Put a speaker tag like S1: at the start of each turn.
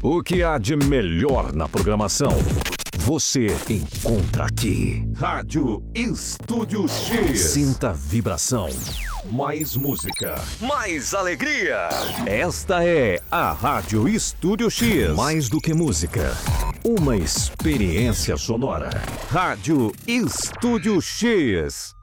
S1: O que há de melhor na programação, você encontra aqui. Rádio Estúdio X. Sinta a vibração. Mais música. Mais alegria. Esta é a Rádio Estúdio X. Mais do que música. Uma experiência sonora. Rádio Estúdio X.